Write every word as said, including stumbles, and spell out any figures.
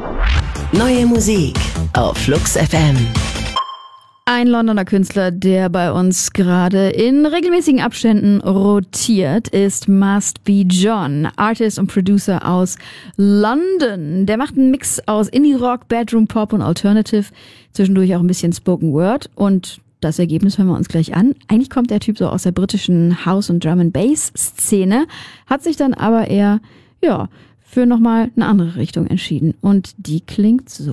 Neue Musik auf Flux F M. Ein Londoner Künstler, der bei uns gerade in regelmäßigen Abständen rotiert, ist Must Be John, Artist und Producer aus London. Der macht einen Mix aus Indie-Rock, Bedroom-Pop und Alternative, zwischendurch auch ein bisschen Spoken Word, und das Ergebnis hören wir uns gleich an. Eigentlich kommt der Typ so aus der britischen House- und Drum-and-Bass-Szene, hat sich dann aber eher, ja, für nochmal eine andere Richtung entschieden. Und die klingt so.